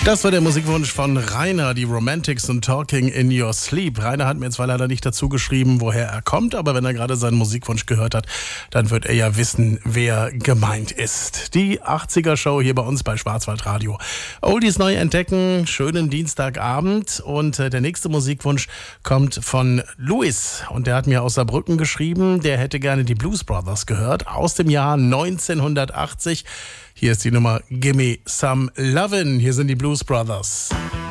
Das war der Musikwunsch von Rainer, die Romantics und Talking in Your Sleep. Rainer hat mir zwar leider nicht dazu geschrieben, woher er kommt, aber wenn er gerade seinen Musikwunsch gehört hat, dann wird er ja wissen, wer gemeint ist. Die 80er-Show hier bei uns bei Schwarzwaldradio. Oldies neu entdecken, schönen Dienstagabend und der nächste Musikwunsch kommt von Luis und der hat mir aus Saarbrücken geschrieben, der hätte gerne die Blues Brothers gehört aus dem Jahr 1980. Hier ist die Nummer Gimme Some Lovin'. Hier sind die Blues Brothers.